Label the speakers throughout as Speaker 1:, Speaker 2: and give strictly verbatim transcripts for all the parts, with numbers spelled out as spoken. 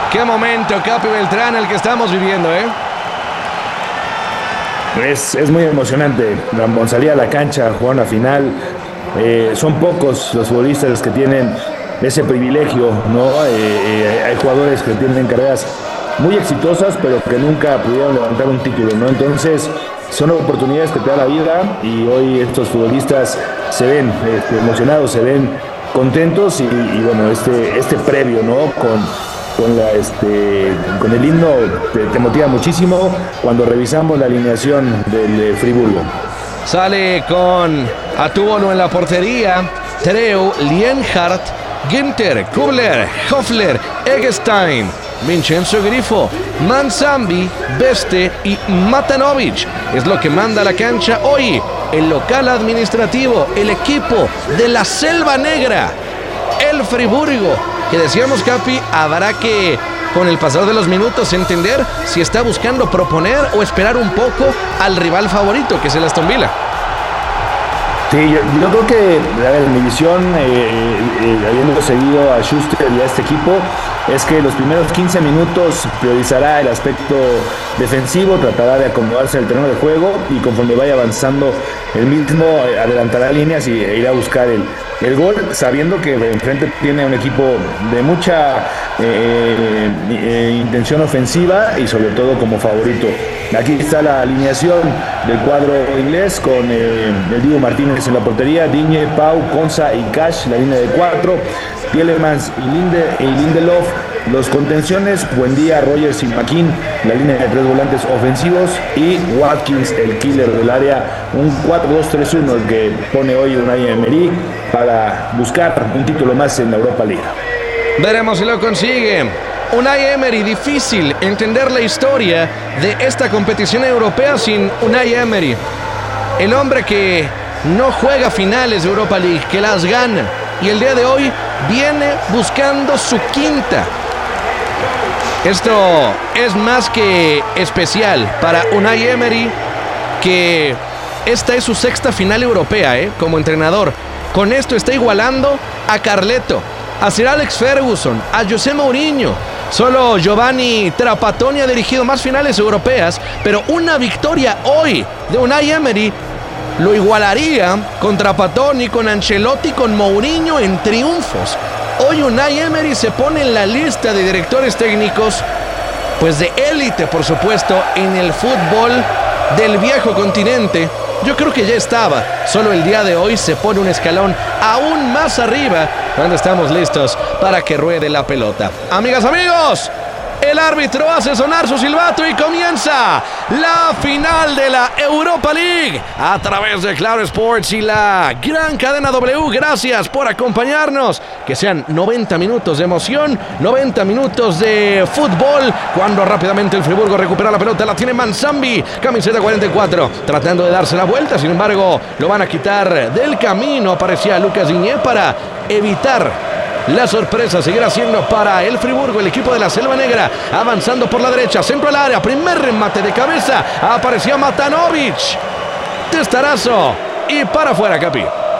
Speaker 1: Qué momento, Capi Beltrán, el que estamos viviendo, ¿eh?
Speaker 2: Es, es muy emocionante. Ramón salía a la cancha, jugar una final. Eh, son pocos los futbolistas que tienen ese privilegio, ¿no? Eh, eh, hay jugadores que tienen carreras muy exitosas, pero que nunca pudieron levantar un título, ¿no? Entonces, son oportunidades que te da la vida y hoy estos futbolistas se ven este, emocionados, se ven contentos y, y bueno, este, este previo, ¿no? Con, con, la, este, con el himno te, te motiva muchísimo cuando revisamos la alineación del eh, Friburgo.
Speaker 1: Sale con Atuono en la portería, Treu, Lienhardt, Günther, Kubler, Hoffler, Eggestein, Vincenzo Grifo, Manzambi, Beste y Matanovic. Es lo que manda a la cancha hoy el local administrativo, el equipo de la Selva Negra, el Friburgo, que decíamos, Capi, habrá que, con el pasar de los minutos, entender si está buscando proponer o esperar un poco al rival favorito, que es el Aston Villa.
Speaker 2: Sí, yo, yo creo que, a ver, mi visión, eh, eh, habiendo seguido a Schuster y a este equipo, es que los primeros quince minutos priorizará el aspecto defensivo, tratará de acomodarse al terreno de juego y conforme vaya avanzando el mismo, eh, adelantará líneas y e irá a buscar el, el gol, sabiendo que enfrente tiene un equipo de mucha eh, eh, intención ofensiva y sobre todo como favorito. Aquí está la alineación del cuadro inglés con eh, el Dibu Martínez en la portería, Digne, Pau, Konsa y Cash, la línea de cuatro, Tielemans y, Linde, y Lindelof, los contenciones, Buendía, Rogers y McKean, la línea de tres volantes ofensivos y Watkins, el killer del área, un cuatro dos tres uno el que pone hoy Unai Emery para buscar un título más en la Europa League.
Speaker 1: Veremos si lo consigue. Unai Emery, difícil entender la historia de esta competición europea sin Unai Emery. El hombre que no juega finales de Europa League, que las gana. Y el día de hoy viene buscando su quinta. Esto es más que especial para Unai Emery, que esta es su sexta final europea, ¿eh? Como entrenador. Con esto está igualando a Carleto, a Sir Alex Ferguson, a José Mourinho. Solo Giovanni Trapattoni ha dirigido más finales europeas, pero una victoria hoy de Unai Emery lo igualaría con Trapattoni, con Ancelotti, con Mourinho en triunfos. Hoy Unai Emery se pone en la lista de directores técnicos, pues de élite, por supuesto, en el fútbol del viejo continente. Yo creo que ya estaba, solo el día de hoy se pone un escalón aún más arriba cuando estamos listos para que ruede la pelota. Amigas, amigos, el árbitro hace sonar su silbato y comienza la final de la Europa League a través de Claro Sports y la gran cadena W. Gracias por acompañarnos. Que sean noventa minutos de emoción, noventa minutos de fútbol, cuando rápidamente el Friburgo recupera la pelota. La tiene Manzambi, camiseta cuarenta y cuatro, tratando de darse la vuelta. Sin embargo, lo van a quitar del camino. Aparecía Lucas Digne para evitar la sorpresa. Seguirá siendo para el Friburgo, el equipo de la Selva Negra, avanzando por la derecha, centro al área, primer remate de cabeza, aparecía Matanovic, testarazo y para afuera, Capi.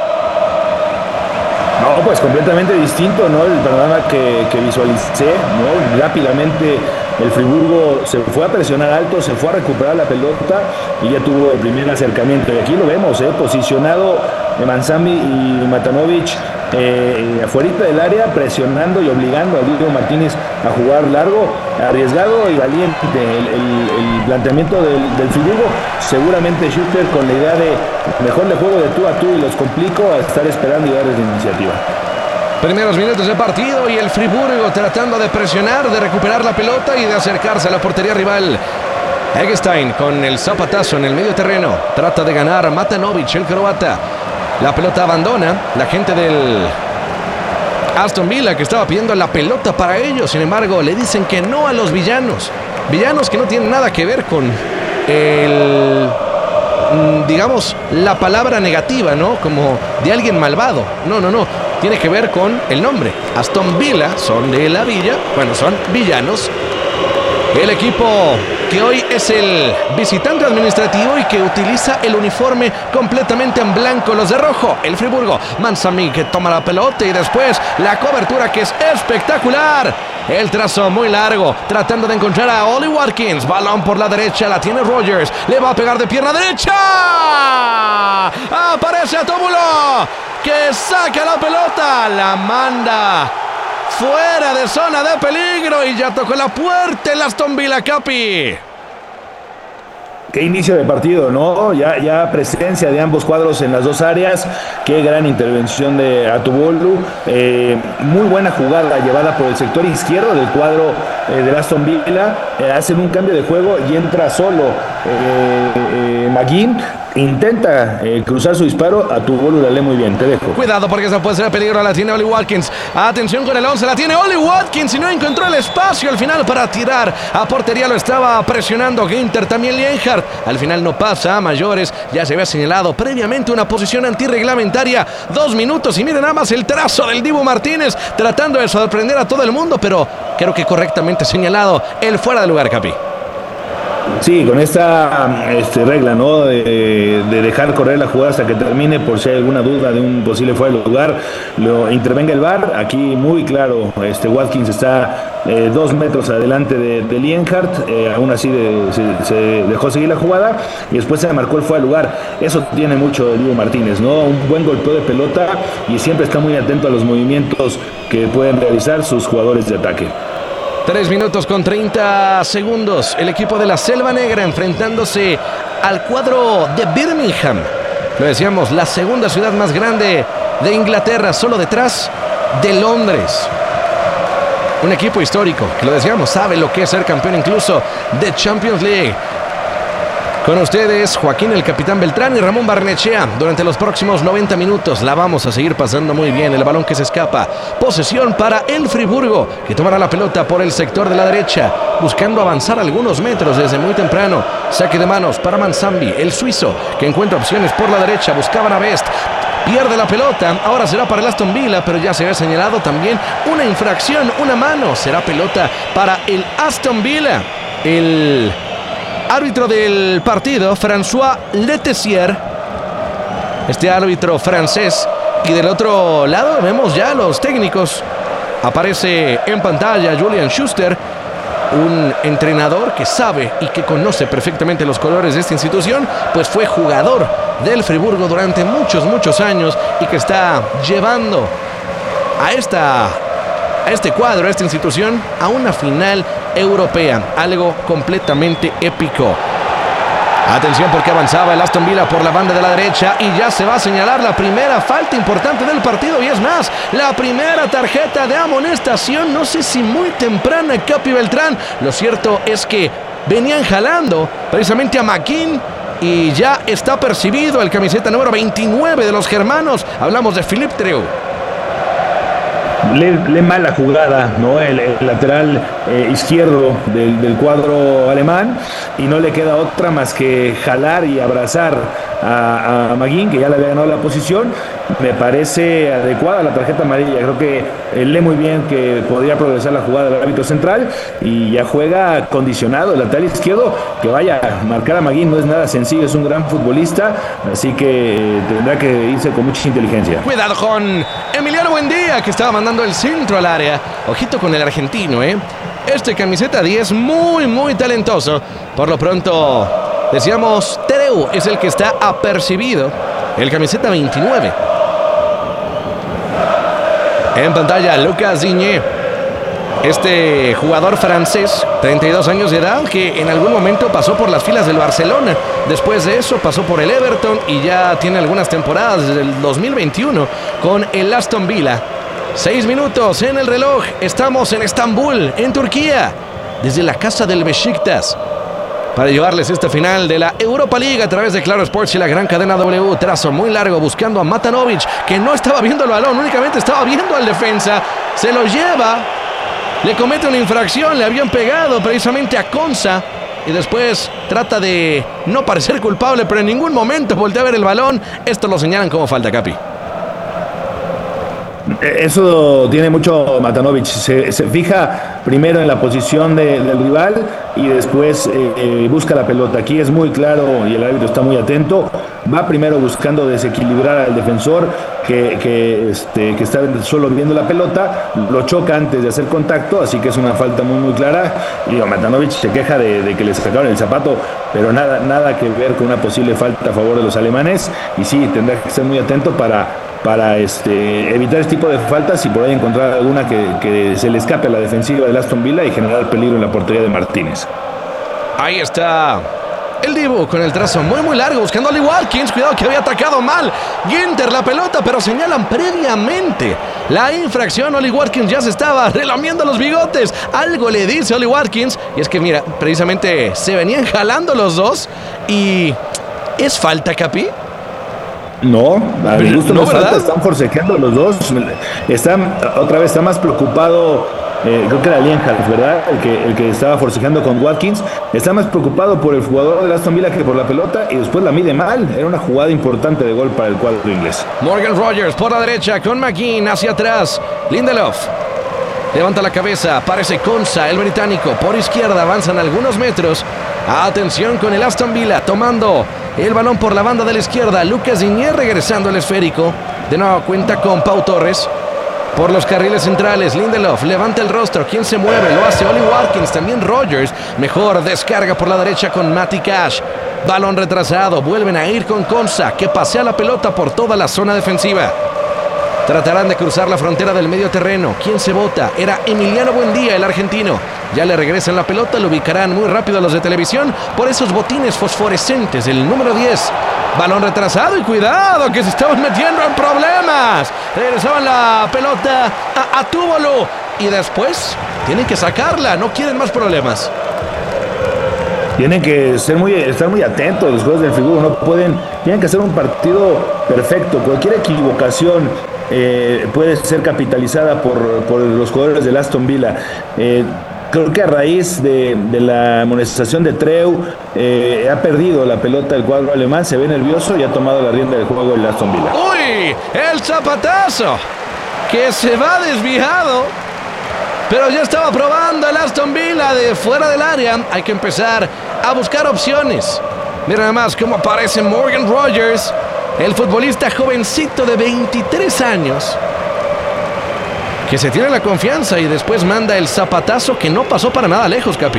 Speaker 2: No, pues completamente distinto, ¿no? El panorama que, que visualicé, ¿no? Rápidamente el Friburgo se fue a presionar alto, se fue a recuperar la pelota y ya tuvo el primer acercamiento. Y aquí lo vemos, ¿eh? Posicionado Manzambi y Matanovic eh, afuerita del área, presionando y obligando a Diego Martínez a jugar largo, arriesgado y valiente. El, el, el planteamiento del, del Friburgo, seguramente Schuster con la idea de mejor le juego de tú a tú y los complico a estar esperando y darles la iniciativa.
Speaker 1: Primeros minutos de partido y el Friburgo tratando de presionar, de recuperar la pelota y de acercarse a la portería rival. Eggestein con el zapatazo en el medio terreno, trata de ganar Matanovic, el croata. La pelota abandona, la gente del Aston Villa que estaba pidiendo la pelota para ellos. Sin embargo, le dicen que no a los villanos. Villanos que no tienen nada que ver con el, digamos, la palabra negativa, ¿no? Como de alguien malvado. No, no, no. Tiene que ver con el nombre. Aston Villa son de la villa, bueno, son villanos. El equipo que hoy es el visitante administrativo y que utiliza el uniforme completamente en blanco, los de rojo, el Friburgo. Manzambi que toma la pelota y después la cobertura que es espectacular. El trazo muy largo, tratando de encontrar a Oli Watkins. Balón por la derecha, la tiene Rogers. Le va a pegar de pierna derecha. Aparece Atóbulo, que saca la pelota, la manda fuera de zona de peligro y ya tocó la puerta el Aston Villa, Capi.
Speaker 2: Qué inicio de partido, ¿no? Ya, ya presencia de ambos cuadros en las dos áreas. Qué gran intervención de Atubolu. Eh, muy buena jugada llevada por el sector izquierdo del cuadro eh, del Aston Villa. Eh, hacen un cambio de juego y entra solo eh, eh, McGinn. Intenta eh, cruzar su disparo. Atubolu la lee muy bien, te dejo.
Speaker 1: Cuidado porque esa puede ser peligro. La tiene Oli Watkins. Atención con el once. La tiene Oli Watkins y no encontró el espacio al final para tirar. A portería lo estaba presionando Ginter. También Lienhardt. Al final no pasa a mayores. Ya se había señalado previamente una posición antirreglamentaria. Dos minutos y miren nada más el trazo del Dibu Martínez. Tratando de sorprender a todo el mundo. Pero creo que correctamente señalado el fuera de lugar, Capi.
Speaker 2: Sí, con esta este, regla, ¿no? De, de dejar correr la jugada hasta que termine, por si hay alguna duda de un posible fuera de lugar, lo intervenga el V A R. Aquí muy claro, este Watkins está eh, dos metros adelante de, de Lienhardt, eh, aún así de, se, se dejó seguir la jugada y después se marcó el fuera de lugar. Eso tiene mucho Diego Martínez, ¿no? Un buen golpeo de pelota y siempre está muy atento a los movimientos que pueden realizar sus jugadores de ataque.
Speaker 1: Tres minutos con treinta segundos. El equipo de la Selva Negra enfrentándose al cuadro de Birmingham. Lo decíamos, la segunda ciudad más grande de Inglaterra, solo detrás de Londres. Un equipo histórico, que lo decíamos, sabe lo que es ser campeón incluso de Champions League. Con ustedes, Joaquín el Capitán Beltrán y Ramón Barnechea. Durante los próximos noventa minutos la vamos a seguir pasando muy bien. El balón que se escapa. Posesión para el Friburgo, que tomará la pelota por el sector de la derecha, buscando avanzar algunos metros desde muy temprano. Saque de manos para Manzambi, el suizo, que encuentra opciones por la derecha. Buscaban a Best. Pierde la pelota, ahora será para el Aston Villa, pero ya se había señalado también una infracción, una mano. Será pelota para el Aston Villa. El árbitro del partido, François Letessier, este árbitro francés. Y del otro lado vemos ya los técnicos. Aparece en pantalla Julian Schuster, un entrenador que sabe y que conoce perfectamente los colores de esta institución, pues fue jugador del Friburgo durante muchos, muchos años y que está llevando a esta... a este cuadro, a esta institución, a una final europea. Algo completamente épico. Atención porque avanzaba el Aston Villa por la banda de la derecha y ya se va a señalar la primera falta importante del partido y es más, la primera tarjeta de amonestación, no sé si muy temprana, Capi Beltrán. Lo cierto es que venían jalando precisamente a McGinn y ya está percibido el camiseta número veintinueve de los germanos. Hablamos de Philipp Treu.
Speaker 2: Le, le mala jugada, ¿no? El, el lateral eh, izquierdo del, del cuadro alemán y no le queda otra más que jalar y abrazar a, a McGinn, que ya le había ganado la posición. Me parece adecuada la tarjeta amarilla. Creo que eh, lee muy bien que podría progresar la jugada del árbitro central y ya juega condicionado el lateral izquierdo. Que vaya, marcar a McGinn no es nada sencillo, es un gran futbolista, así que eh, tendrá que irse con mucha inteligencia.
Speaker 1: Cuidado con Emiliano Buendía, que estaba mandando el centro al área. Ojito con el argentino, ¿eh? Este camiseta diez muy, muy talentoso. Por lo pronto, decíamos, Treu es el que está apercibido. El camiseta veintinueve. En pantalla, Lucas Digne. Este jugador francés, treinta y dos años de edad, que en algún momento pasó por las filas del Barcelona. Después de eso pasó por el Everton y ya tiene algunas temporadas desde el dos mil veintiuno con el Aston Villa. Seis minutos en el reloj. Estamos en Estambul, en Turquía, desde la casa del Beşiktaş, para llevarles esta final de la Europa League a través de Claro Sports y la gran cadena W. Trazo muy largo buscando a Matanovic, que no estaba viendo el balón, únicamente estaba viendo al defensa. Se lo lleva, le comete una infracción, le habían pegado precisamente a Konsa y después trata de no parecer culpable, pero en ningún momento voltea a ver el balón. Esto lo señalan como falta, Capi.
Speaker 2: Eso tiene mucho Matanovic. Se, se fija primero en la posición de, del rival y después eh, eh, busca la pelota. Aquí es muy claro y el árbitro está muy atento. Va primero buscando desequilibrar al defensor que, que, este, que está solo viendo la pelota. Lo choca antes de hacer contacto, así que es una falta muy muy clara. Y Matanovic se queja de, de que le sacaron el zapato, pero nada, nada que ver con una posible falta a favor de los alemanes. Y sí, tendrá que estar muy atento para... para este, evitar este tipo de faltas y por ahí encontrar alguna que, que se le escape a la defensiva del Aston Villa y generar peligro en la portería de Martínez.
Speaker 1: Ahí está el Dibu con el trazo muy muy largo buscando a Oli Watkins. Cuidado que había atacado mal Ginter la pelota, pero señalan previamente la infracción. Oli Watkins ya se estaba relamiendo los bigotes. Algo le dice Oli Watkins y es que mira, precisamente se venían jalando los dos y ¿es falta, Capi?
Speaker 2: No, a mi gusto no, no falta, están forcejeando los dos. Están, otra vez está más preocupado, eh, creo que era Lienhardt, ¿verdad? El que, el que estaba forcejeando con Watkins. Está más preocupado por el jugador de Aston Villa que por la pelota y después la mide mal. Era una jugada importante de gol para el cuadro inglés.
Speaker 1: Morgan Rogers por la derecha con McGinn hacia atrás. Lindelof levanta la cabeza, aparece Konsa, el británico. Por izquierda avanzan algunos metros. Atención con el Aston Villa tomando el balón por la banda de la izquierda. Lucas Digne regresando el esférico. De nuevo cuenta con Pau Torres. Por los carriles centrales, Lindelof levanta el rostro. ¿Quién se mueve? Lo hace Oli Watkins. También Rogers. Mejor descarga por la derecha con Matty Cash. Balón retrasado. Vuelven a ir con Konsa, que pasea la pelota por toda la zona defensiva. Tratarán de cruzar la frontera del medio terreno. ¿Quién se bota? Era Emiliano Buendía, el argentino. Ya le regresan la pelota, lo ubicarán muy rápido a los de televisión por esos botines fosforescentes del número diez. Balón retrasado y cuidado que se estaban metiendo en problemas. Regresaban la pelota a, a Túbolo y después tienen que sacarla, no quieren más problemas.
Speaker 2: Tienen que ser muy, estar muy atentos los jugadores del Friburgo, no pueden, tienen que hacer un partido perfecto. Cualquier equivocación eh, puede ser capitalizada por, por los jugadores del Aston Villa. Eh, Creo que a raíz de, de la amonestación de Treu eh, ha perdido la pelota el cuadro alemán, se ve nervioso y ha tomado la rienda del juego el Aston Villa.
Speaker 1: ¡Uy! El zapatazo que se va desviado, pero ya estaba probando el Aston Villa de fuera del área. Hay que empezar a buscar opciones. Mira nada más cómo aparece Morgan Rogers, el futbolista jovencito de veintitrés años. Que se tiene la confianza y después manda el zapatazo que no pasó para nada lejos, Capi.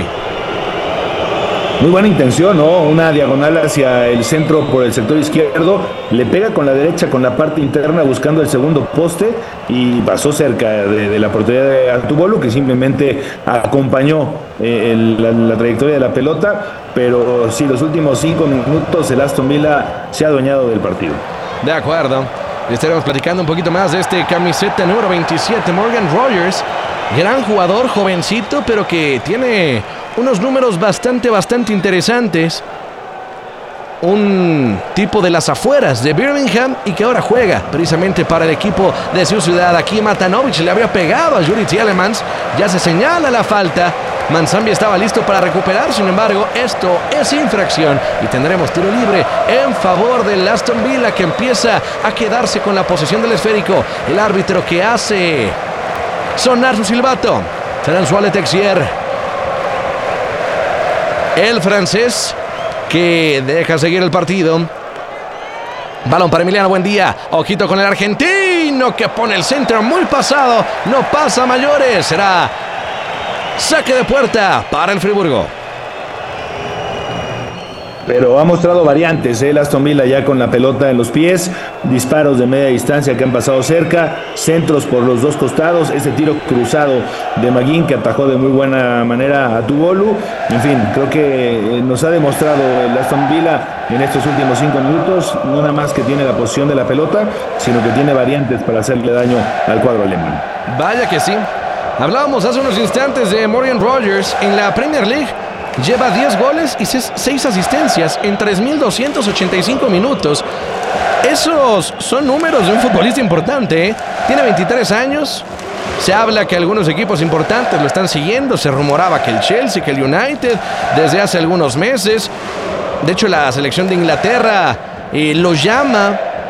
Speaker 2: Muy buena intención, ¿no? Una diagonal hacia el centro por el sector izquierdo. Le pega con la derecha, con la parte interna, buscando el segundo poste. Y pasó cerca de, de la portería de Artubolo, que simplemente acompañó eh, el, la, la trayectoria de la pelota. Pero sí, los últimos cinco minutos el Aston Villa se ha adueñado del partido.
Speaker 1: De acuerdo. Estaremos platicando un poquito más de este camiseta número veintisiete, Morgan Rogers. Gran jugador, jovencito, pero que tiene unos números bastante, bastante interesantes. Un tipo de las afueras de Birmingham y que ahora juega precisamente para el equipo de su ciudad. Aquí Matanovic le había pegado a Juri Tielemans. Ya se señala la falta. Manzambi estaba listo para recuperar, sin embargo, esto es infracción y tendremos tiro libre en favor del Aston Villa, que empieza a quedarse con la posesión del esférico. El árbitro que hace sonar su silbato, François Texier, el francés, que deja seguir el partido. Balón para Emiliano Buendía. Ojito con el argentino que pone el centro muy pasado. No pasa a mayores. Será saque de puerta para el Friburgo.
Speaker 2: Pero ha mostrado variantes, ¿eh? El Aston Villa ya con la pelota en los pies, disparos de media distancia que han pasado cerca, centros por los dos costados, ese tiro cruzado de McGinn que atajó de muy buena manera a Tubolu. En fin, creo que nos ha demostrado el Aston Villa en estos últimos cinco minutos, no nada más que tiene la posición de la pelota, sino que tiene variantes para hacerle daño al cuadro alemán.
Speaker 1: Vaya que sí. Hablábamos hace unos instantes de Morgan Rogers en la Premier League. Lleva diez goles y seis asistencias en tres mil doscientos ochenta y cinco minutos. Esos son números de un futbolista importante, ¿eh? Tiene veintitrés años. Se habla que algunos equipos importantes lo están siguiendo. Se rumoraba que el Chelsea, que el United, desde hace algunos meses. De hecho, la selección de Inglaterra eh, lo llama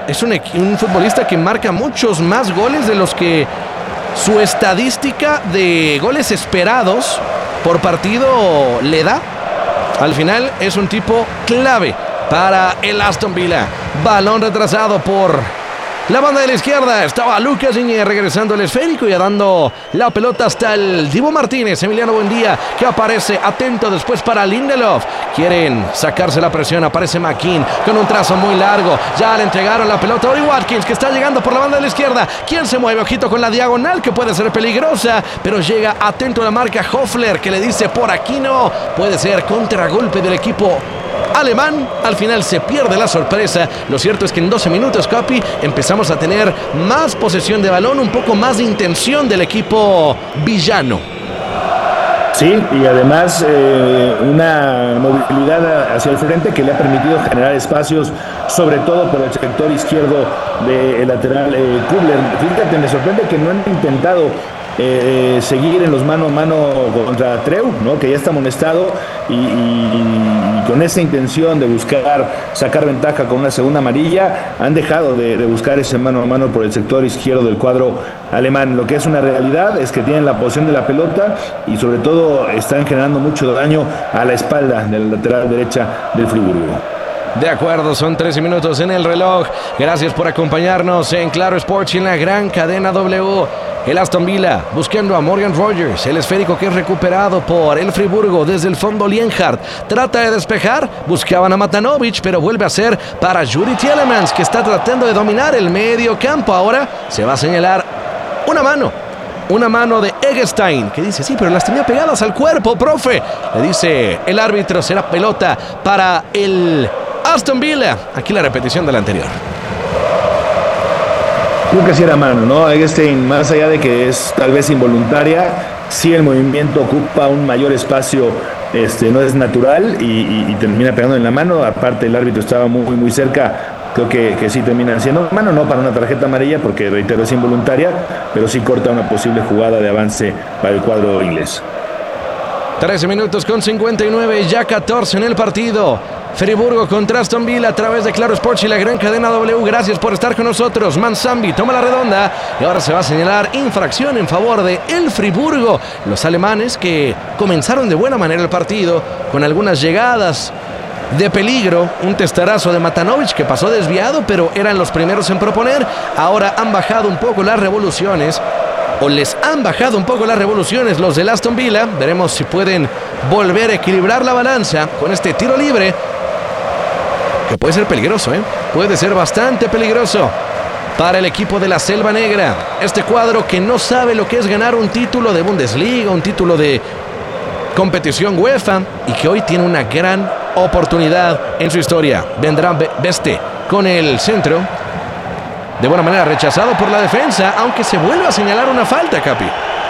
Speaker 1: es un, un futbolista que marca muchos más goles de los que su estadística de goles esperados por partido le da. Al final es un tipo clave para el Aston Villa. Balón retrasado por la banda de la izquierda. Estaba Lucas Digne regresando el esférico y dando la pelota hasta el Dibu Martínez. Emiliano Buendía, que aparece atento después para Lindelof. Quieren sacarse la presión. Aparece McKean con un trazo muy largo. Ya le entregaron la pelota a Oli Watkins, que está llegando por la banda de la izquierda. ¿Quién se mueve? Ojito con la diagonal, que puede ser peligrosa, pero llega atento a la marca Hoffler, que le dice por aquí no. Puede ser contragolpe del equipo alemán. Al final se pierde la sorpresa. Lo cierto es que en doce minutos, Capi, empezamos a tener más posesión de balón, un poco más de intención del equipo villano.
Speaker 2: Sí, y además eh, una movilidad hacia el frente que le ha permitido generar espacios, sobre todo por el sector izquierdo del lateral eh, Kubler. Fíjate, me sorprende que no han intentado Eh, seguir en los mano a mano contra Treu, ¿no? Que ya está amonestado y, y, y con esa intención de buscar sacar ventaja con una segunda amarilla, han dejado de, de buscar ese mano a mano por el sector izquierdo del cuadro alemán. Lo que es una realidad es que tienen la posesión de la pelota y sobre todo están generando mucho daño a la espalda de la lateral derecha del Friburgo.
Speaker 1: De acuerdo, son trece minutos en el reloj. Gracias por acompañarnos en Claro Sports y en la gran cadena W. El Aston Villa buscando a Morgan Rogers, el esférico que es recuperado por el Friburgo desde el fondo. Lienhardt trata de despejar, buscaban a Matanovic, pero vuelve a ser para Yuri Tielemans, que está tratando de dominar el medio campo. Ahora se va a señalar una mano. Una mano de Eggestein, que dice, sí, pero las tenía pegadas al cuerpo, profe. Le dice el árbitro, será pelota para el Aston Villa. Aquí la repetición de la anterior.
Speaker 2: Creo que sí era mano, ¿no? Eggestein, más allá de que es tal vez involuntaria, sí el movimiento ocupa un mayor espacio, este, no es natural y, y, y termina pegando en la mano. Aparte el árbitro estaba muy, muy cerca. Creo que, que sí termina siendo mano, no para una tarjeta amarilla, porque reitero es involuntaria, pero sí corta una posible jugada de avance para el cuadro inglés.
Speaker 1: trece minutos con cincuenta y nueve, ya catorce en el partido. Friburgo contra Aston Villa a través de Claro Sports y la gran cadena W. Gracias por estar con nosotros. Manzambi toma la redonda y ahora se va a señalar infracción en favor de el Friburgo. Los alemanes que comenzaron de buena manera el partido con algunas llegadas de peligro, un testarazo de Matanovic que pasó desviado, pero eran los primeros en proponer. Ahora han bajado un poco las revoluciones, o les han bajado un poco las revoluciones los del Aston Villa. Veremos si pueden volver a equilibrar la balanza con este tiro libre, que puede ser peligroso, ¿eh? Puede ser bastante peligroso para el equipo de la Selva Negra. Este cuadro que no sabe lo que es ganar un título de Bundesliga, un título de competición UEFA, y que hoy tiene una gran oportunidad en su historia. Vendrá Beste con el centro, de buena manera rechazado por la defensa, aunque se vuelve a señalar una falta, Capi.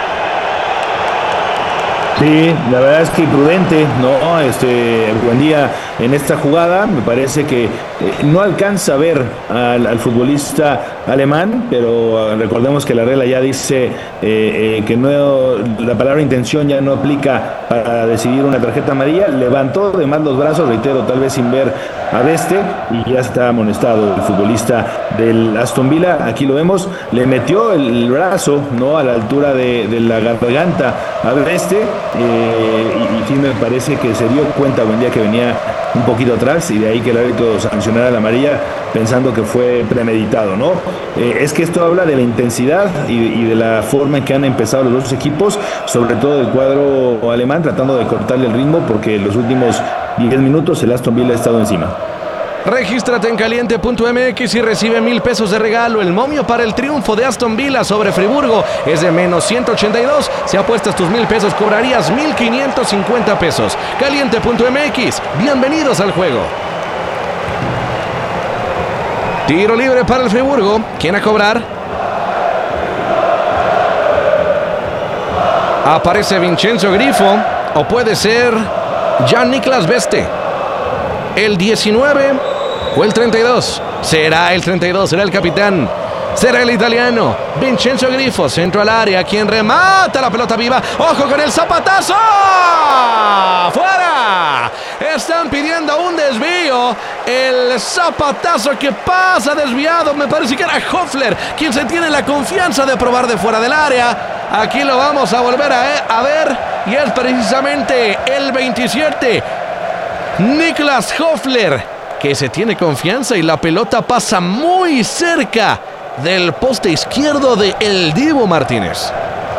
Speaker 2: Sí, la verdad es que imprudente, ¿no? Este, Buendía en esta jugada, me parece que eh, no alcanza a ver al, al futbolista alemán, pero uh, recordemos que la regla ya dice eh, eh, que no, la palabra intención ya no aplica para decidir una tarjeta amarilla. Levantó de más los brazos, reitero, tal vez sin ver a Beste, y ya está amonestado el futbolista del Aston Villa. Aquí lo vemos, le metió el brazo, ¿no?, a la altura de, de la garganta a Beste. Eh, y, y sí me parece que se dio cuenta buen día que venía un poquito atrás, y de ahí que el árbitro sancionara la amarilla pensando que fue premeditado, ¿no? Eh, es que esto habla de la intensidad y, y de la forma en que han empezado los dos equipos, sobre todo el cuadro alemán, tratando de cortarle el ritmo, porque en los últimos diez minutos el Aston Villa ha estado encima.
Speaker 1: Regístrate en caliente punto m x y recibe mil pesos de regalo. El momio para el triunfo de Aston Villa sobre Friburgo es de menos ciento ochenta y dos. Si apuestas tus mil pesos, cobrarías mil quinientos cincuenta pesos. caliente punto m x, bienvenidos al juego. Tiro libre para el Friburgo. ¿Quién a cobrar? Aparece Vincenzo Grifo, o puede ser Jan-Niklas Beste. El diecinueve o el treinta y dos. Será el treinta y dos, será el capitán. Será el italiano Vincenzo Grifo, centro al área, quien remata la pelota viva. ¡Ojo con el zapatazo! ¡Fuera! Están pidiendo un desvío. El zapatazo que pasa desviado. Me parece que era Höfler quien se tiene la confianza de probar de fuera del área. Aquí lo vamos a volver a, a ver. Y es precisamente el veintisiete, Niklas Höfler, que se tiene confianza y la pelota pasa muy cerca del poste izquierdo de El Dibu Martínez.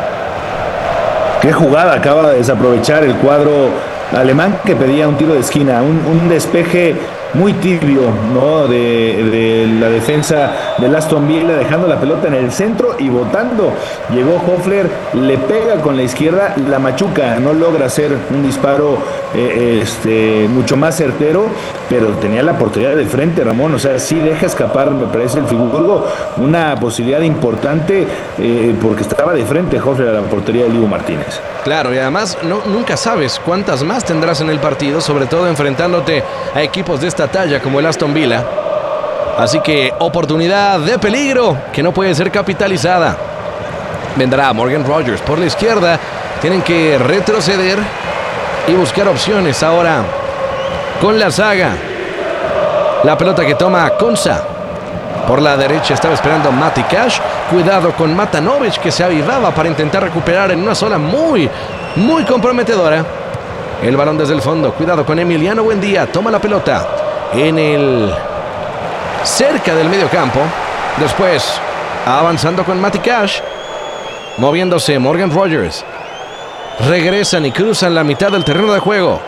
Speaker 2: Qué jugada, acaba de desaprovechar el cuadro alemán que pedía un tiro de esquina, un, un despeje muy tibio, ¿no? De, de la defensa del Aston Villa, dejando la pelota en el centro y botando. Llegó Höfler, le pega con la izquierda, la machuca, no logra hacer un disparo eh, este, mucho más certero, pero tenía la portería de frente, Ramón. O sea, sí deja escapar, me parece, el Friburgo una posibilidad importante eh, porque estaba de frente Höfler a la portería de Dibu Martínez.
Speaker 1: Claro, y además no, nunca sabes cuántas más tendrás en el partido, sobre todo enfrentándote a equipos de esta talla como el Aston Villa. Así que oportunidad de peligro que no puede ser capitalizada. Vendrá Morgan Rogers por la izquierda. Tienen que retroceder y buscar opciones ahora con la saga. La pelota que toma Konsa. Por la derecha estaba esperando Mati Cash. Cuidado con Matanovic, que se avivaba para intentar recuperar en una zona muy, muy comprometedora. El balón desde el fondo. Cuidado con Emiliano Buendía. Toma la pelota en el cerca del medio campo. Después avanzando con Mati Cash. Moviéndose Morgan Rogers. Regresan y cruzan la mitad del terreno de juego.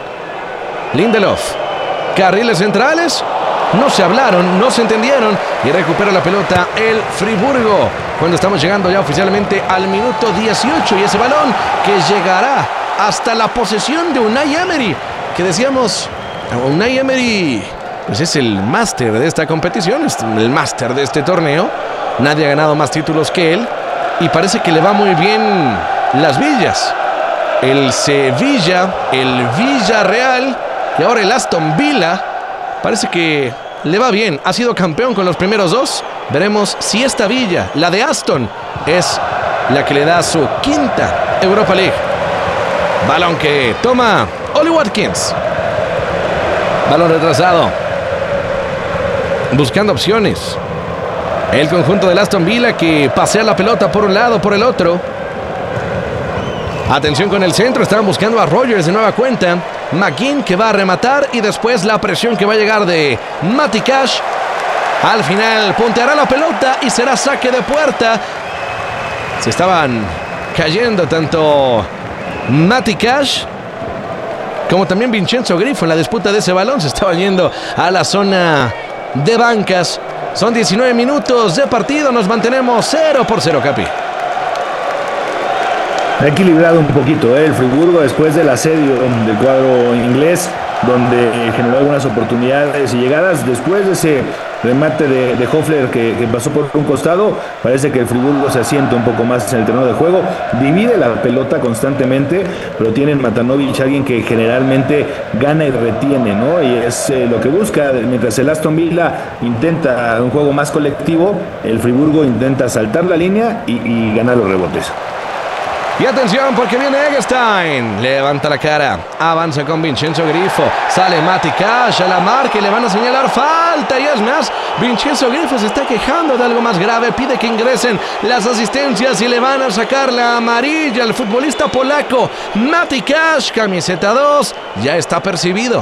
Speaker 1: Lindelof. Carriles centrales. No se hablaron, no se entendieron y recupera la pelota el Friburgo cuando estamos llegando ya oficialmente al minuto dieciocho y ese balón que llegará hasta la posesión de Unai Emery, que decíamos, Unai Emery pues es el máster de esta competición, es el máster de este torneo. Nadie ha ganado más títulos que él y parece que le va muy bien las villas. El Sevilla, el Villarreal y ahora el Aston Villa. Parece que le va bien. Ha sido campeón con los primeros dos. Veremos si esta Villa, la de Aston, es la que le da su quinta Europa League. Balón que toma Oli Watkins. Balón retrasado. Buscando opciones. El conjunto del Aston Villa que pasea la pelota por un lado, por el otro. Atención con el centro. Estaban buscando a Rogers de nueva cuenta. McGinn que va a rematar y después la presión que va a llegar de Mati Cash. Al final punteará la pelota y será saque de puerta. Se estaban cayendo tanto Mati Cash como también Vincenzo Grifo en la disputa de ese balón. Se estaba yendo a la zona de bancas. Son diecinueve minutos de partido. Nos mantenemos cero por cero, Capi.
Speaker 2: Ha equilibrado un poquito ¿eh? el Friburgo después del asedio del cuadro inglés, donde generó algunas oportunidades y llegadas. Después de ese remate de, de Höfler que, que pasó por un costado, parece que el Friburgo se asienta un poco más en el terreno de juego, divide la pelota constantemente, pero tiene en Matanovic alguien que generalmente gana y retiene, ¿no? Y es eh, lo que busca. Mientras el Aston Villa intenta un juego más colectivo, el Friburgo intenta saltar la línea y, y ganar los rebotes.
Speaker 1: Y atención porque viene Eggestein. Levanta la cara. Avanza con Vincenzo Grifo. Sale Mati Cash a la marca y le van a señalar falta. Y es más, Vincenzo Grifo se está quejando de algo más grave. Pide que ingresen las asistencias y le van a sacar la amarilla al futbolista polaco. Mati Cash, camiseta dos. Ya está percibido.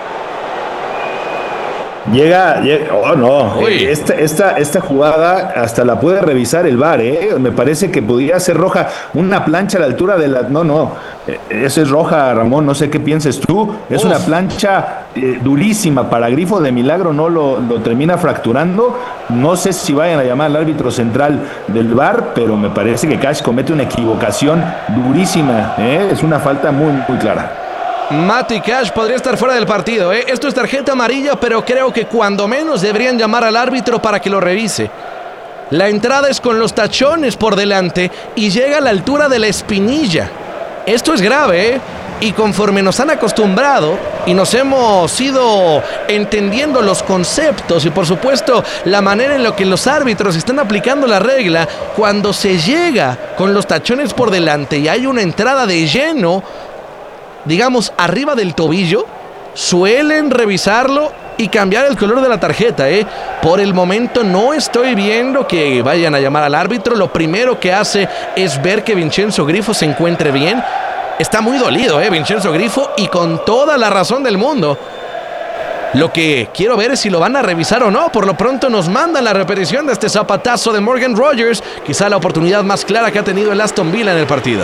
Speaker 2: Llega, llega, oh no, esta, esta, esta jugada hasta la puede revisar el V A R, ¿eh? Me parece que podría ser roja, una plancha a la altura de la, no, no, eso es roja, Ramón, no sé qué pienses tú, es Uf. una plancha eh, durísima, para Grifo de milagro no lo, lo termina fracturando, no sé si vayan a llamar al árbitro central del V A R, pero me parece que Cash comete una equivocación durísima, ¿eh? Es una falta muy, muy clara.
Speaker 1: Mati Cash podría estar fuera del partido, ¿eh? Esto es tarjeta amarilla, pero creo que cuando menos deberían llamar al árbitro para que lo revise. La entrada es con los tachones por delante y llega a la altura de la espinilla. Esto es grave, ¿eh? Y conforme nos han acostumbrado, y nos hemos ido entendiendo los conceptos y por supuesto la manera en la que los árbitros están aplicando la regla. Cuando se llega con los tachones por delante y hay una entrada de lleno, digamos arriba del tobillo, suelen revisarlo y cambiar el color de la tarjeta, ¿eh? Por el momento no estoy viendo que vayan a llamar al árbitro. Lo primero que hace es ver que Vincenzo Grifo se encuentre bien. Está muy dolido, ¿eh? Vincenzo Grifo, y con toda la razón del mundo. Lo que quiero ver es si lo van a revisar o no. Por lo pronto nos mandan la repetición de este zapatazo de Morgan Rogers, quizá la oportunidad más clara que ha tenido el Aston Villa en el partido.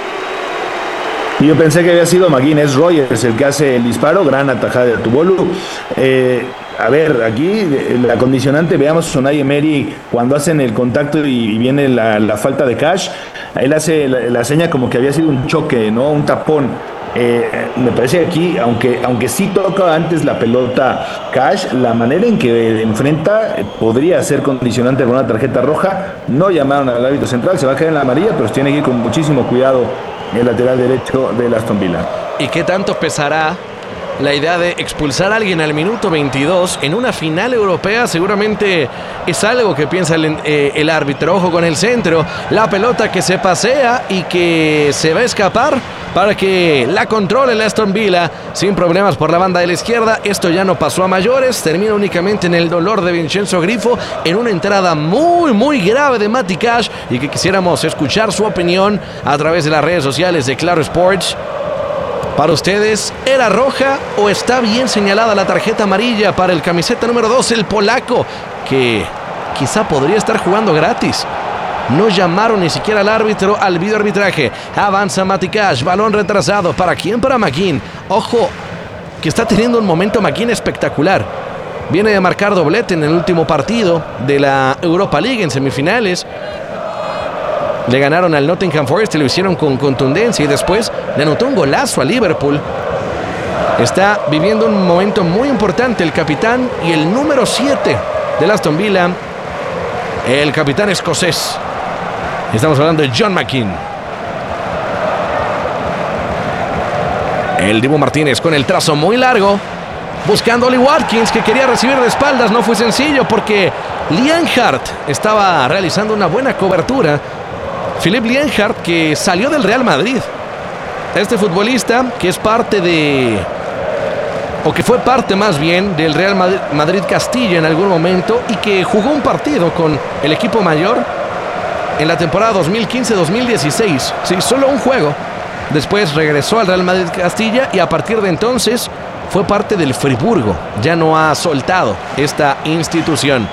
Speaker 2: Y yo pensé que había sido McGuinness Rogers el que hace el disparo, gran atajada de Tubolu. Eh, a ver, aquí la condicionante, veamos a Unai Emery cuando hacen el contacto y, y viene la, la falta de Cash, él hace la, la seña como que había sido un choque, ¿no? Un tapón. Eh, me parece que aquí, aunque, aunque sí toca antes la pelota Cash, la manera en que enfrenta eh, podría ser condicionante con una tarjeta roja. No llamaron al árbitro central, se va a quedar en la amarilla, pero tiene que ir con muchísimo cuidado el lateral derecho del Aston Villa.
Speaker 1: ¿Y qué tanto pesará la idea de expulsar a alguien al minuto veintidós en una final europea? Seguramente es algo que piensa el, eh, el árbitro. Ojo con el centro, la pelota que se pasea y que se va a escapar para que la controle el Aston Villa sin problemas por la banda de la izquierda. Esto ya no pasó a mayores, termina únicamente en el dolor de Vincenzo Grifo, en una entrada muy muy grave de Matty Cash, y que quisiéramos escuchar su opinión a través de las redes sociales de Claro Sports. Para ustedes, ¿era roja o está bien señalada la tarjeta amarilla para el camiseta número dos, el polaco, que quizá podría estar jugando gratis? No llamaron ni siquiera al árbitro al videoarbitraje. Avanza Matty Cash, balón retrasado. ¿Para quién? Para McGinn. Ojo, que está teniendo un momento McGinn espectacular. Viene de marcar doblete en el último partido de la Europa League en semifinales. Le ganaron al Nottingham Forest y lo hicieron con contundencia, y después le anotó un golazo a Liverpool. Está viviendo un momento muy importante el capitán y el número siete del Aston Villa, el capitán escocés. Estamos hablando de John McGinn. El Dibu Martínez con el trazo muy largo, buscando a Oli Watkins, que quería recibir de espaldas. No fue sencillo porque Lienhart estaba realizando una buena cobertura. Philippe Lienhart, que salió del Real Madrid. Este futbolista que es parte de... o que fue parte más bien del Real Madrid Castilla en algún momento, y que jugó un partido con el equipo mayor en la temporada dos mil quince dos mil dieciséis. Sí, solo un juego. Después regresó al Real Madrid Castilla y a partir de entonces fue parte del Friburgo. Ya no ha soltado esta institución.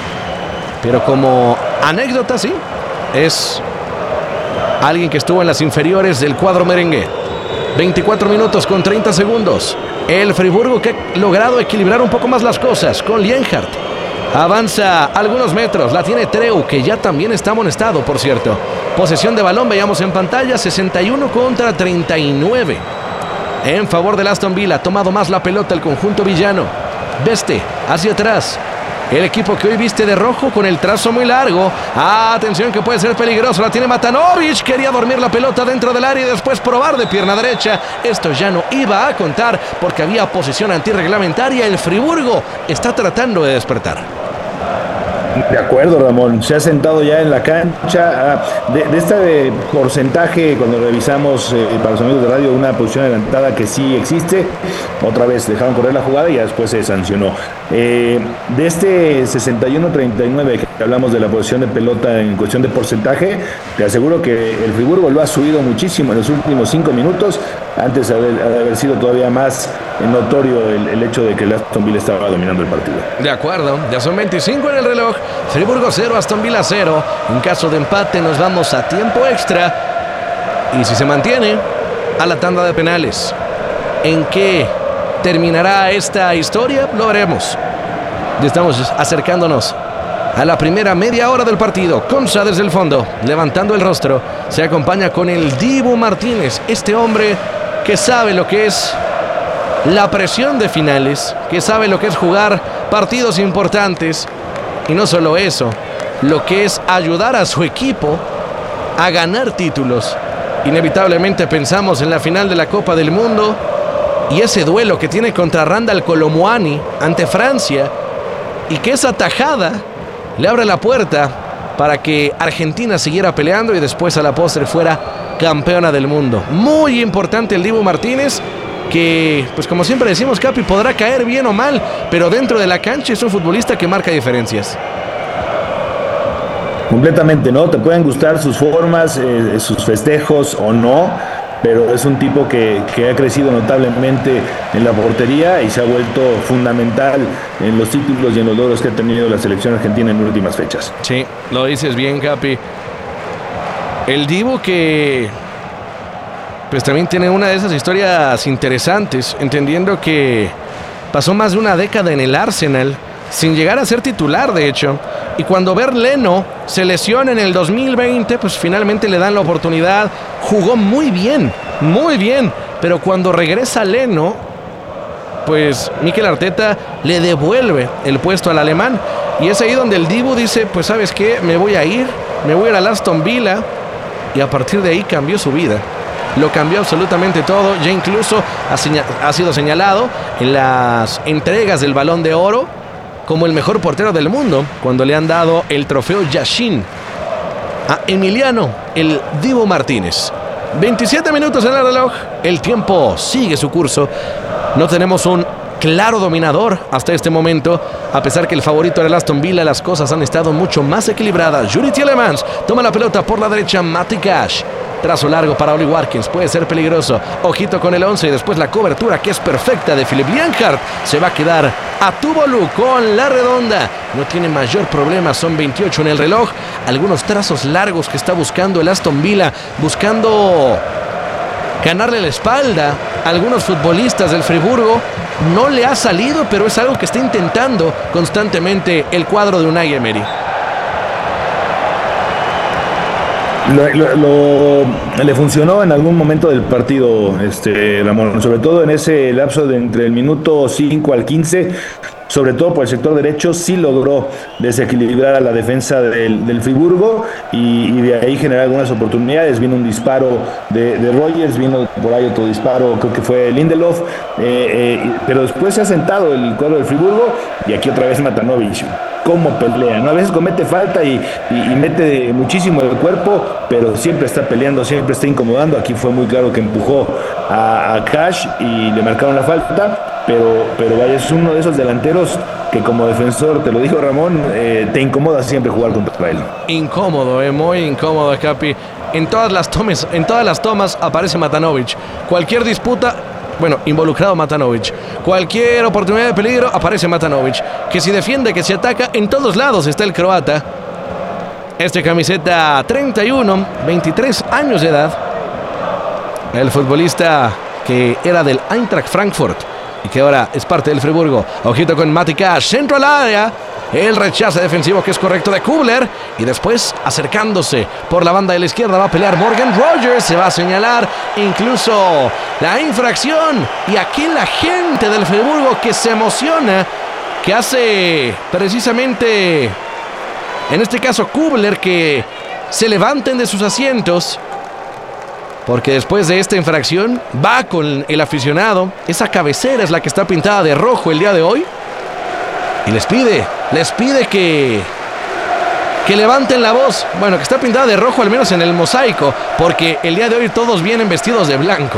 Speaker 1: Pero como anécdota, sí, es alguien que estuvo en las inferiores del cuadro merengue. veinticuatro minutos con treinta segundos. El Friburgo que ha logrado equilibrar un poco más las cosas con Lienhart. Avanza algunos metros, la tiene Treu, que ya también está amonestado, por cierto. Posesión de balón, veíamos en pantalla, sesenta y uno contra treinta y nueve. En favor del Aston Villa, ha tomado más la pelota el conjunto villano. Beste, hacia atrás. El equipo que hoy viste de rojo con el trazo muy largo. Ah, atención que puede ser peligroso. La tiene Matanovic. Quería dormir la pelota dentro del área y después probar de pierna derecha. Esto ya no iba a contar porque había posición antirreglamentaria. El Friburgo está tratando de despertar.
Speaker 2: De acuerdo, Ramón. Se ha sentado ya en la cancha. De, de este porcentaje, cuando revisamos eh, para los amigos de radio, una posición adelantada que sí existe. Otra vez dejaron correr la jugada y ya después se sancionó. Eh, de este sesenta y uno treinta y nueve que hablamos de la posición de pelota en cuestión de porcentaje, te aseguro que el Friburgo lo ha subido muchísimo en los últimos cinco minutos. Antes de haber, de haber sido todavía más notorio el, el hecho de que el Aston Villa estaba dominando el partido.
Speaker 1: De acuerdo, ya son veinticinco en el reloj. Friburgo cero, Aston Villa cero. En caso de empate nos vamos a tiempo extra. Y si se mantiene, a la tanda de penales. ¿En qué terminará esta historia? Lo veremos. Ya estamos acercándonos a la primera media hora del partido. Konsa desde el fondo, levantando el rostro. Se acompaña con el Dibu Martínez. Este hombre que sabe lo que es la presión de finales, que sabe lo que es jugar partidos importantes. Y no solo eso, lo que es ayudar a su equipo a ganar títulos. Inevitablemente pensamos en la final de la Copa del Mundo y ese duelo que tiene contra Randal Colomuani ante Francia, y que esa tajada le abre la puerta para que Argentina siguiera peleando y después a la postre fuera campeona del mundo. Muy importante el Dibu Martínez, que pues como siempre decimos, Capi, podrá caer bien o mal, pero dentro de la cancha es un futbolista que marca diferencias.
Speaker 2: Completamente, ¿no? Te pueden gustar sus formas, eh, sus festejos o no, pero es un tipo que, que ha crecido notablemente en la portería y se ha vuelto fundamental en los títulos y en los logros que ha tenido la selección argentina en últimas fechas.
Speaker 1: Sí, lo dices bien, Capi. El Dibu que pues también tiene una de esas historias interesantes, entendiendo que pasó más de una década en el Arsenal sin llegar a ser titular, de hecho, y cuando Bernd Leno se lesiona en el dos mil veinte, pues finalmente le dan la oportunidad. Jugó muy bien, muy bien, pero cuando regresa Leno, pues Mikel Arteta le devuelve el puesto al alemán, y es ahí donde el Dibu dice, pues ¿sabes qué? Me voy a ir, me voy a ir al Aston Villa, y a partir de ahí cambió su vida. Lo cambió absolutamente todo. Ya incluso ha, señal, ha sido señalado en las entregas del Balón de Oro como el mejor portero del mundo, cuando le han dado el trofeo Yashin a Emiliano el Dibu Martínez. veintisiete minutos en el reloj, el tiempo sigue su curso. No tenemos un claro dominador hasta este momento, a pesar que el favorito era el Aston Villa. Las cosas han estado mucho más equilibradas. Yuri Tielemans toma la pelota por la derecha. Matty Cash, trazo largo para Oli Watkins, puede ser peligroso. Ojito con el once y después la cobertura que es perfecta de Philipp Lienhard. Se va a quedar a Tuvalu con la redonda. No tiene mayor problema, son veintiocho en el reloj. Algunos trazos largos que está buscando el Aston Villa, buscando ganarle la espalda a algunos futbolistas del Friburgo. No le ha salido, pero es algo que está intentando constantemente el cuadro de Unai Emery.
Speaker 2: Lo, lo, lo, le funcionó en algún momento del partido, este, Ramón, sobre todo en ese lapso de entre el minuto cinco al quince, sobre todo por el sector derecho, sí logró desequilibrar a la defensa del, del Friburgo y, y de ahí generar algunas oportunidades. Vino un disparo de, de Rogers, vino por ahí otro disparo, creo que fue Lindelof, eh, eh, pero después se ha sentado el cuadro del Friburgo y aquí otra vez Matanovic. Cómo pelea, ¿no? A veces comete falta y, y, y mete muchísimo el cuerpo, pero siempre está peleando, siempre está incomodando. Aquí fue muy claro que empujó a, a Cash y le marcaron la falta, pero, pero vaya, es uno de esos delanteros que como defensor, te lo dijo Ramón, eh, te incomoda siempre jugar contra él.
Speaker 1: Incómodo, eh, muy incómodo, Capi. En todas las tomas, en todas las tomas aparece Matanovic. Cualquier disputa, bueno, involucrado Matanovic. Cualquier oportunidad de peligro, aparece Matanovic. Que si defiende, que si ataca, en todos lados está el croata. Este camiseta treinta y uno, veintitrés años de edad. El futbolista que era del Eintracht Frankfurt y que ahora es parte del Friburgo. Ojito con Matty Cash, centro al área. El rechazo defensivo que es correcto de Kubler. Y después acercándose por la banda de la izquierda va a pelear Morgan Rogers. Se va a señalar incluso la infracción. Y aquí la gente del Friburgo que se emociona, que hace precisamente, en este caso Kubler, que se levanten de sus asientos, porque después de esta infracción va con el aficionado. Esa cabecera es la que está pintada de rojo el día de hoy. Y les pide, les pide que, que levanten la voz. Bueno, que está pintada de rojo, al menos en el mosaico, porque el día de hoy todos vienen vestidos de blanco.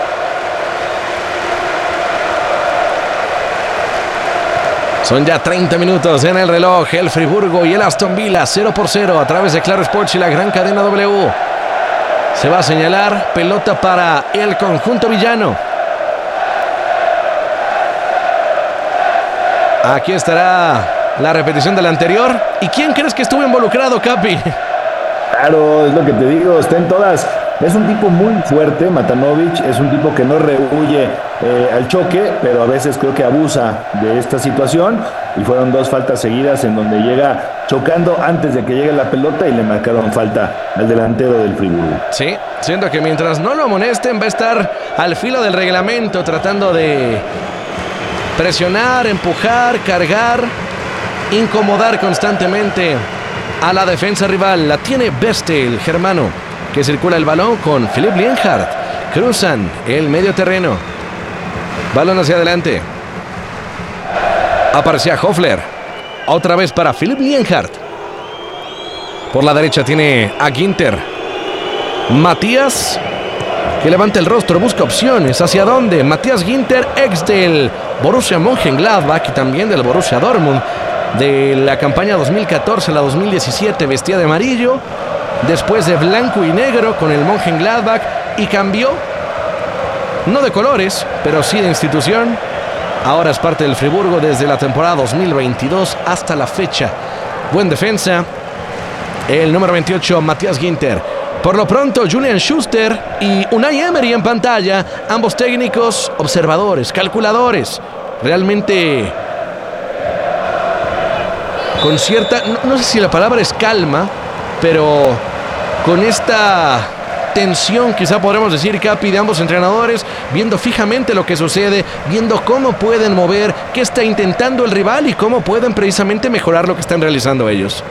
Speaker 1: Son ya treinta minutos en el reloj. El Friburgo y el Aston Villa cero por cero a través de Claro Sports y la gran cadena W. Se va a señalar pelota para el conjunto villano. Aquí estará la repetición de la anterior. ¿Y quién crees que estuvo involucrado, Capi?
Speaker 2: Claro, es lo que te digo, está en todas. Es un tipo muy fuerte, Matanovic, es un tipo que no rehuye eh, al choque, pero a veces creo que abusa de esta situación. Y fueron dos faltas seguidas en donde llega chocando antes de que llegue la pelota y le marcaron falta al delantero del Friburgo.
Speaker 1: Sí, siento que mientras no lo amonesten va a estar al filo del reglamento tratando de presionar, empujar, cargar, incomodar constantemente a la defensa rival. La tiene Beste, el germano, que circula el balón con Philipp Lienhard. Cruzan el medio terreno. Balón hacia adelante. Aparecía Hoffler. Otra vez para Philipp Lienhardt. Por la derecha tiene a Ginter. Matías, que levanta el rostro, busca opciones. ¿Hacia dónde? Matías Ginter, ex del Borussia Mönchengladbach y también del Borussia Dortmund. De la campaña dos mil catorce a la dos mil diecisiete vestía de amarillo. Después de blanco y negro con el Mönchengladbach. Y cambió, no de colores, pero sí de institución. Ahora es parte del Friburgo desde la temporada dos mil veintidós hasta la fecha. Buen defensa. El número veintiocho, Matías Ginter. Por lo pronto, Julian Schuster y Unai Emery en pantalla. Ambos técnicos observadores, calculadores. Realmente con cierta, no, no sé si la palabra es calma, pero con esta tensión, quizá podremos decir, Capi, de ambos entrenadores, viendo fijamente lo que sucede, viendo cómo pueden mover, qué está intentando el rival y cómo pueden precisamente mejorar lo que están realizando ellos.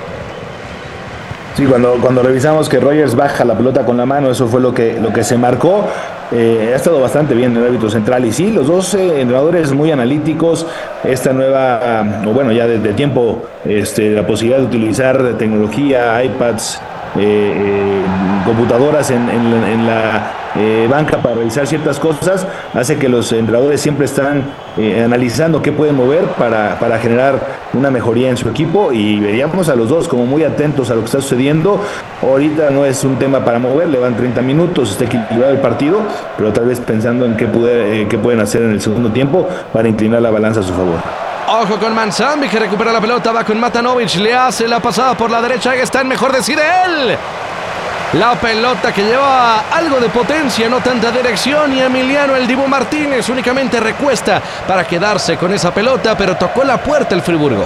Speaker 2: Sí, cuando, cuando revisamos que Rogers baja la pelota con la mano, eso fue lo que, lo que se marcó. Eh, ha estado bastante bien el árbitro central. Y sí, los dos eh, entrenadores muy analíticos. Esta nueva, o bueno, ya desde tiempo, este, la posibilidad de utilizar tecnología, iPads, eh, eh, computadoras en, en, la, en la eh, banca para revisar ciertas cosas, hace que los entrenadores siempre están eh, analizando qué pueden mover para, para generar una mejoría en su equipo, y veríamos a los dos como muy atentos a lo que está sucediendo. Ahorita no es un tema para mover, le van treinta minutos, está equilibrado el partido, pero tal vez pensando en qué, puede, eh, qué pueden hacer en el segundo tiempo para inclinar la balanza a su favor.
Speaker 1: Ojo con Manzambi, que recupera la pelota, va con Matanovic, le hace la pasada por la derecha, que está en mejor, decide él. La pelota que lleva algo de potencia, no tanta dirección, y Emiliano el Dibu Martínez únicamente recuesta para quedarse con esa pelota, pero tocó la puerta el Friburgo.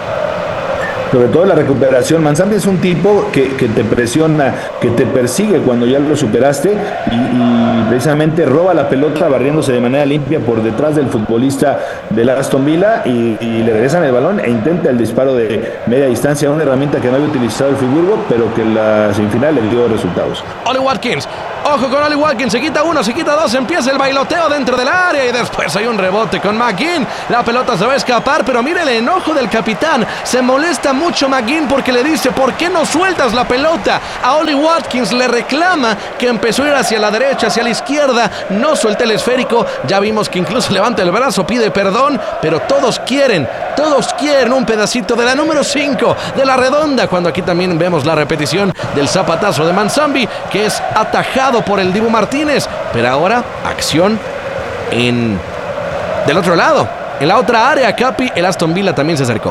Speaker 2: Sobre todo la recuperación. Manzambi es un tipo que, que te presiona, que te persigue cuando ya lo superaste, y, y precisamente roba la pelota barriéndose de manera limpia por detrás del futbolista del Aston Villa, y, y le regresan el balón e intenta el disparo de media distancia, una herramienta que no había utilizado el Friburgo, pero que en la semifinal le dio resultados.
Speaker 1: Ollie Watkins, ojo con Ollie Watkins, se quita uno, se quita dos, empieza el bailoteo dentro del área y después hay un rebote con McGinn. La pelota se va a escapar, pero mire el enojo del capitán, se molesta mucho McGinn porque le dice: ¿por qué no sueltas la pelota? A Ollie Watkins le reclama que empezó a ir hacia la derecha, hacia la izquierda, no suelta el esférico. Ya vimos que incluso levanta el brazo, pide perdón, pero todos quieren, todos quieren un pedacito de la número cinco de la redonda, cuando aquí también vemos la repetición del zapatazo de Manzambi, que es atajado por el Dibu Martínez. Pero ahora acción en del otro lado, en la otra área, Capi, el Aston Villa también se acercó.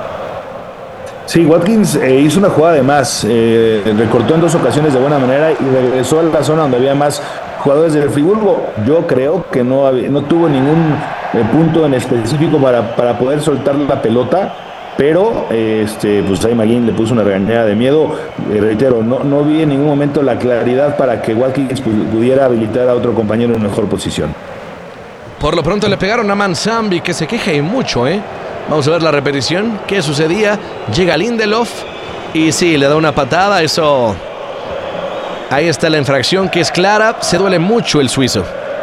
Speaker 2: Sí, Watkins eh, hizo una jugada de más, eh, recortó en dos ocasiones de buena manera y regresó a la zona donde había más jugadores del Friburgo. Yo creo que no, había, no tuvo ningún eh, punto en específico para, para poder soltar la pelota, pero eh, este, pues ahí McGinn le puso una regañada de miedo. Eh, reitero, no, no vi en ningún momento la claridad para que Watkins pudiera habilitar a otro compañero en mejor posición.
Speaker 1: Por lo pronto le pegaron a Manzambi, que se queja y mucho, ¿eh? Vamos a ver la repetición. ¿Qué sucedía? Llega Lindelof y sí, le da una patada. Eso... Ahí está la infracción, que es clara. Se duele mucho el suizo.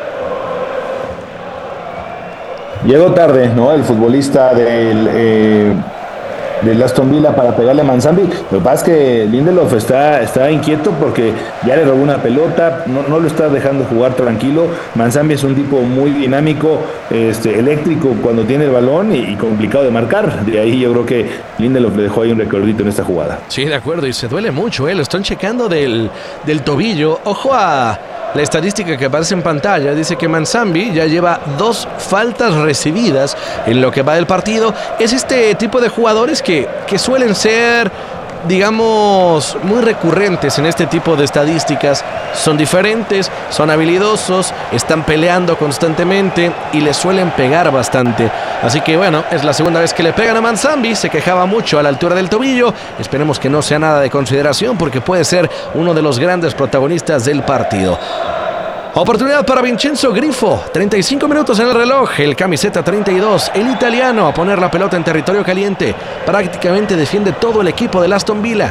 Speaker 2: Llegó tarde, ¿no? El futbolista del, eh, del Aston Villa para pegarle a Manzambi. Lo que pasa es que Lindelof está, está inquieto porque ya le robó una pelota, no, no lo está dejando jugar tranquilo. Manzambi es un tipo muy dinámico, este, eléctrico cuando tiene el balón y, y complicado de marcar. De ahí yo creo que Lindelof le dejó ahí un recordito en esta jugada.
Speaker 1: Sí, de acuerdo, y se duele mucho, ¿eh? Lo están checando del, del tobillo. Ojo a la estadística que aparece en pantalla. Dice que Manzambi ya lleva dos faltas recibidas en lo que va del partido. Es este tipo de jugadores que, que suelen ser, digamos, muy recurrentes en este tipo de estadísticas. Son diferentes, son habilidosos, están peleando constantemente y le suelen pegar bastante. Así que bueno, es la segunda vez que le pegan a Manzambi. Se quejaba mucho a la altura del tobillo. Esperemos que no sea nada de consideración, porque puede ser uno de los grandes protagonistas del partido. Oportunidad para Vincenzo Grifo, treinta y cinco minutos en el reloj, el camiseta treinta y dos, el italiano, a poner la pelota en territorio caliente. Prácticamente defiende todo el equipo del Aston Villa.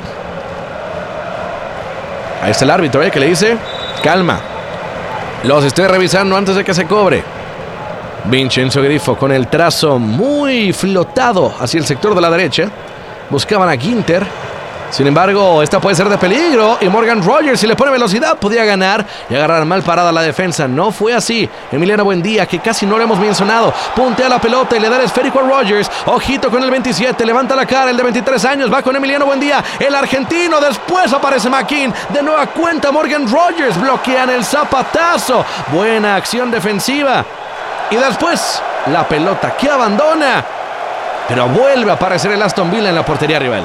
Speaker 1: Ahí está el árbitro, ¿eh? Que le dice: calma, los estoy revisando antes de que se cobre. Vincenzo Grifo con el trazo muy flotado hacia el sector de la derecha. Buscaban a Ginter. Sin embargo, esta puede ser de peligro y Morgan Rogers, si le pone velocidad, podía ganar y agarrar mal parada la defensa. No fue así. Emiliano Buendía, que casi no lo hemos mencionado, puntea la pelota y le da el esférico a Rogers. Ojito con el veintisiete, levanta la cara, el de veintitrés años, va con Emiliano Buendía, el argentino. Después aparece McKean, de nueva cuenta Morgan Rogers, bloquean el zapatazo. Buena acción defensiva. Y después, la pelota que abandona, pero vuelve a aparecer el Aston Villa en la portería rival.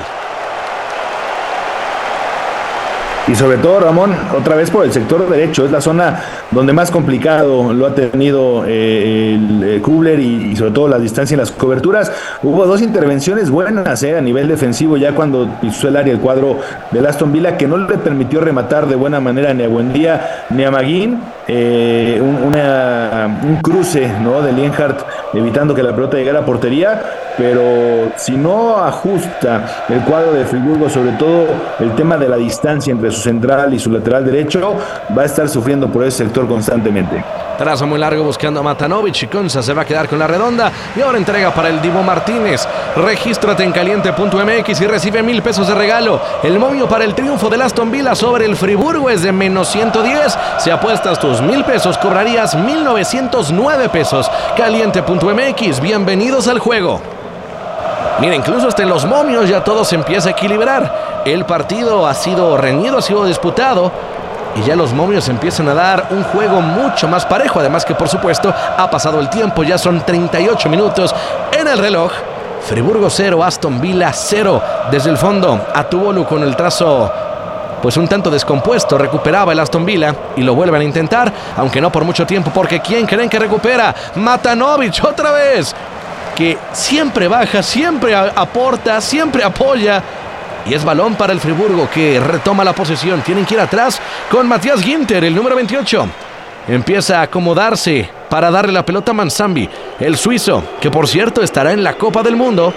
Speaker 2: Y sobre todo, Ramón, otra vez por el sector derecho, es la zona donde más complicado lo ha tenido eh, el, el Kubler y, y sobre todo la distancia en las coberturas. Hubo dos intervenciones buenas eh, a nivel defensivo ya cuando pisó el área el cuadro del Aston Villa, que no le permitió rematar de buena manera ni a Buendía ni a McGinn. Eh, un, una, un cruce, ¿no?, de Lienhardt evitando que la pelota llegara a portería, pero si no ajusta el cuadro de Friburgo, sobre todo el tema de la distancia entre su central y su lateral derecho, va a estar sufriendo por ese sector constantemente.
Speaker 1: Trazo muy largo buscando a Matanovic y Konsa se va a quedar con la redonda y ahora entrega para el Divo Martínez. Regístrate en caliente punto m x y recibe mil pesos de regalo. El momio para el triunfo del Aston Villa sobre el Friburgo es de menos ciento diez. Si apuestas tus mil pesos cobrarías mil novecientos nueve pesos. caliente punto m x, bienvenidos al juego. Mira, incluso hasta en los momios ya todo se empieza a equilibrar. El partido ha sido reñido, ha sido disputado y ya los momios empiezan a dar un juego mucho más parejo. Además que, por supuesto, ha pasado el tiempo, ya son treinta y ocho minutos en el reloj. Friburgo cero, Aston Villa cero. Desde el fondo, Atubolu con el trazo pues un tanto descompuesto, recuperaba el Aston Villa y lo vuelven a intentar, aunque no por mucho tiempo, porque ¿quién creen que recupera? Matanovic otra vez, que siempre baja, siempre aporta, siempre apoya. Y es balón para el Friburgo, que retoma la posesión. Tienen que ir atrás con Matías Ginter, el número veintiocho. Empieza a acomodarse para darle la pelota a Manzambi, el suizo, que por cierto estará en la Copa del Mundo.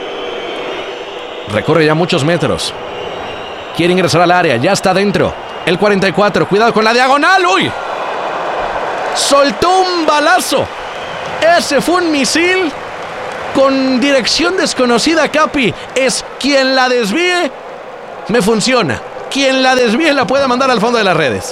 Speaker 1: Recorre ya muchos metros. Quiere ingresar al área, ya está dentro. El cuarenta y cuatro, cuidado con la diagonal. ¡Uy! Soltó un balazo. Ese fue un misil con dirección desconocida, Capi. Es quien la desvíe, me funciona. Quien la desvíe la puede mandar al fondo de las redes.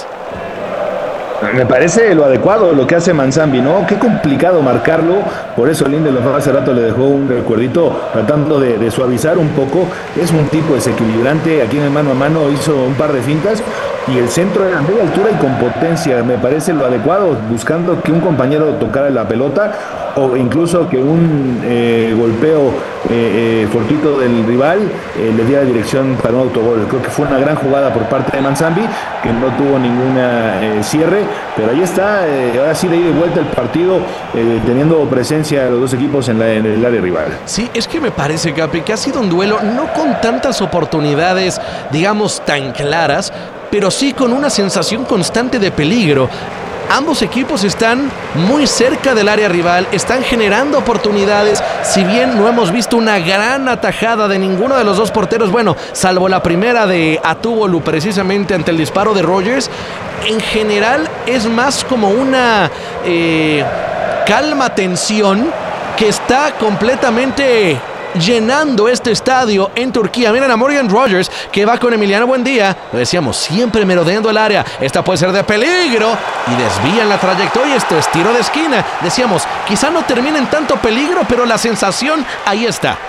Speaker 2: Me parece lo adecuado lo que hace Manzambi, ¿no? Qué complicado marcarlo. Por eso Lindelof hace rato le dejó un recuerdito tratando de, de suavizar un poco. Es un tipo desequilibrante. Aquí en el mano a mano hizo un par de fintas y el centro era de altura y con potencia. Me parece lo adecuado, buscando que un compañero tocara la pelota o incluso que un eh, golpeo eh, eh, fortuito del rival eh, le diera dirección para un autogol. Creo que fue una gran jugada por parte de Manzambi, que no tuvo ninguna eh, cierre, pero ahí está, eh, ahora sí de ida y vuelta el partido, eh, teniendo presencia de los dos equipos en, la, en el área rival.
Speaker 1: Sí, es que me parece, Capi, que ha sido un duelo no con tantas oportunidades, digamos, tan claras, pero sí con una sensación constante de peligro. Ambos equipos están muy cerca del área rival, están generando oportunidades. Si bien no hemos visto una gran atajada de ninguno de los dos porteros, bueno, salvo la primera de Atubolu precisamente ante el disparo de Rogers, en general es más como una eh, calma tensión que está completamente llenando este estadio en Turquía. Miren a Morgan Rogers, que va con Emiliano Buendía. Lo decíamos, siempre merodeando el área. Esta puede ser de peligro y desvían la trayectoria. Esto es tiro de esquina. Decíamos, quizá no termine en tanto peligro, pero la sensación ahí está.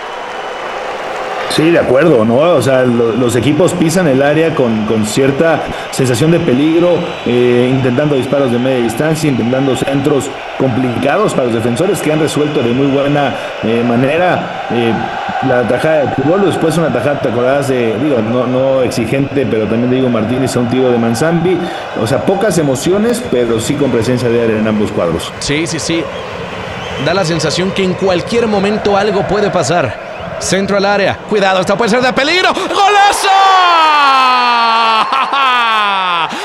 Speaker 2: Sí, de acuerdo, ¿no? O sea, lo, los equipos pisan el área con, con cierta sensación de peligro, eh, intentando disparos de media distancia, intentando centros complicados para los defensores, que han resuelto de muy buena eh, manera. Eh, la tajada de fútbol, después una tajada, te acordás de, digo, no, no exigente, pero también de Diego Martínez a un tiro de Manzambi. O sea, pocas emociones, pero sí con presencia de área en ambos cuadros.
Speaker 1: Sí, sí, sí. Da la sensación que en cualquier momento algo puede pasar. Centro al área. Cuidado, esta puede ser de peligro. ¡Golazo!